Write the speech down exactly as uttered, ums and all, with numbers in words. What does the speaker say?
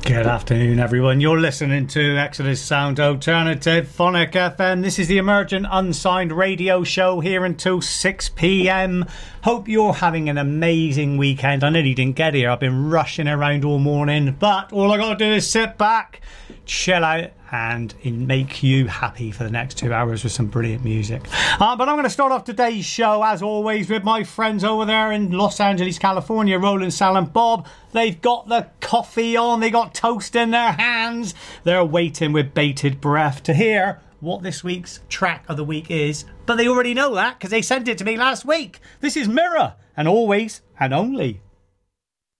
Good afternoon, everyone. You're listening to Exodus Sound Alternative Phonic F M. This is the Emergent Unsigned radio show here until six p.m. Hope you're having an amazing weekend. I nearly didn't get here. I've been rushing around all morning, but all I got to do is sit back, chill out, and make you happy for the next two hours with some brilliant music. Uh, but I'm going to start off today's show, as always, with my friends over there in Los Angeles, California, Roland, Sal and Bob. They've got the coffee on, they got toast in their hands. They're waiting with bated breath to hear what this week's track of the week is. But they already know that because they sent it to me last week. This is Mirror, and always and only